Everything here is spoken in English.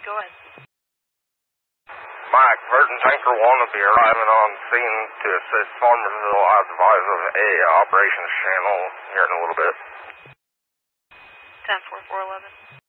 Go ahead. Mike, Burton Tanker 1 will be arriving on scene to assist Farmersville. I advise of a operations channel here in a little bit. 10-4-4-11.